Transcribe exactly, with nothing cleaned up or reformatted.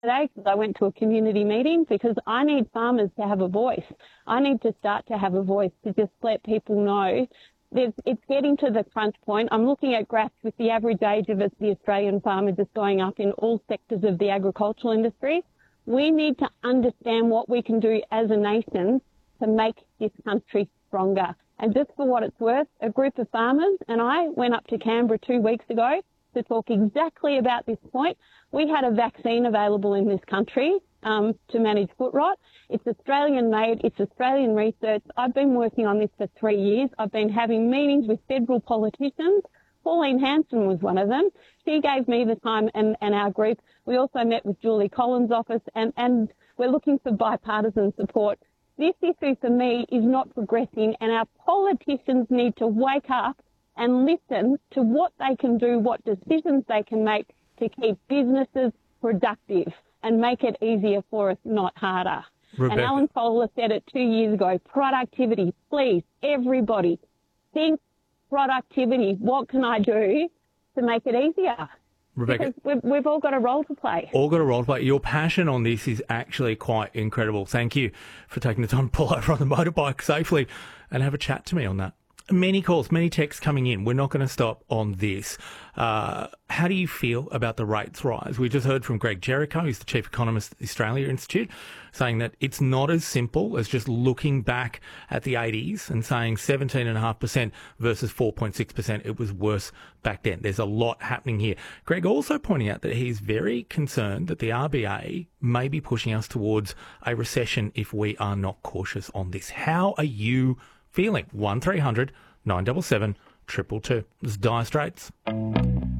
today because I went to a community meeting because I need farmers to have a voice. I need to start to have a voice to just let people know that it's getting to the crunch point. I'm looking at graphs with the average age of the Australian farmer just going up in all sectors of the agricultural industry. We need to understand what we can do as a nation to make this country stronger. And just for what it's worth, a group of farmers and I went up to Canberra two weeks ago to talk exactly about this point. We had a vaccine available in this country um, to manage foot rot. It's Australian-made, it's Australian research. I've been working on this for three years. I've been having meetings with federal politicians. Pauline Hanson was one of them. She gave me the time and, and our group. We also met with Julie Collins' office and, and we're looking for bipartisan support. This issue for me is not progressing and our politicians need to wake up and listen to what they can do, what decisions they can make to keep businesses productive and make it easier for us, not harder. Rebecca. And Alan Kohler said it two years ago, productivity, please, everybody, think productivity. What can I do to make it easier? Rebecca, we've, we've all got a role to play. All got a role to play. Your passion on this is actually quite incredible. Thank you for taking the time to pull over on the motorbike safely and have a chat to me on that. Many calls, many texts coming in. We're not going to stop on this. Uh, how do you feel about the rates rise? We just heard from Greg Jericho, who's the chief economist at the Australia Institute, saying that it's not as simple as just looking back at the eighties and saying seventeen point five percent versus four point six percent. It was worse back then. There's a lot happening here. Greg also pointing out that he's very concerned that the R B A may be pushing us towards a recession if we are not cautious on this. How are you feeling? one three hundred nine seven seven two two two. This is Dire Straits.